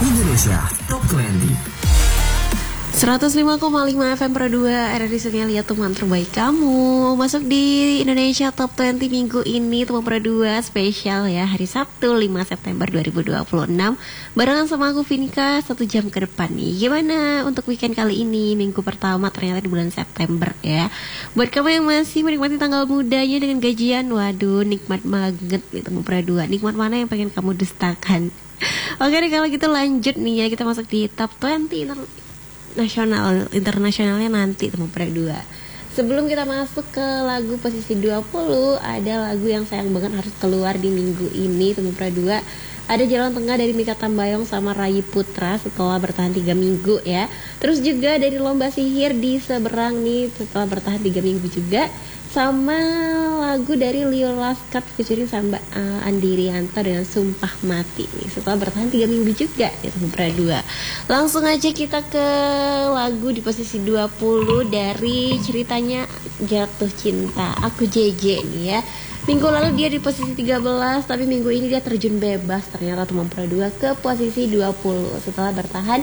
Indonesia Top 20. 105,5 FM Pro 2 RRI Senyalia, teman terbaik kamu. Masuk di Indonesia Top 20 minggu ini, teman Pro 2 spesial ya, hari Sabtu 5 September 2026. Barengan sama aku Vinka 1 jam ke depan nih. Gimana untuk weekend kali ini, minggu pertama ternyata di bulan September ya. Buat kamu yang masih menikmati tanggal mudanya dengan gajian, waduh nikmat banget nih teman Pro 2. Nikmat mana yang pengen kamu dustakan? Oke deh, kalau gitu lanjut nih ya, kita masuk di Top 20 nasional, internasionalnya nanti teman Pro 2. Sebelum kita masuk ke lagu posisi 20, ada lagu yang sayang banget harus keluar di minggu ini teman Pro 2. Ada Jalan Tengah dari Mikha Tambayong sama Ray Putra setelah bertahan 3 minggu ya. Terus juga dari Lomba Sihir di Seberang nih setelah bertahan 3 minggu juga. Sama lagu dari Leo Laskar featuring sama Andi Rianto dengan Sumpah Mati nih setelah bertahan 3 minggu juga ya teman Pro 2. Langsung aja kita ke lagu di posisi 20 dari ceritanya Jatuh Cinta, Aku JJ nih ya. Minggu lalu dia di posisi 13, tapi minggu ini dia terjun bebas ternyata teman Pro 2 ke posisi 20 setelah bertahan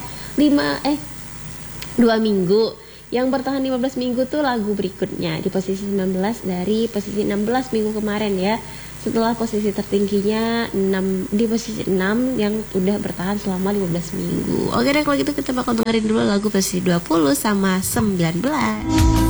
2 minggu. Yang bertahan 15 minggu tuh lagu berikutnya di posisi 19 dari posisi 16 minggu kemarin ya. Setelah posisi tertingginya di posisi 6 yang udah bertahan selama 15 minggu. Oke deh, kalau gitu kita bakal dengerin dulu lagu posisi 20 sama 19.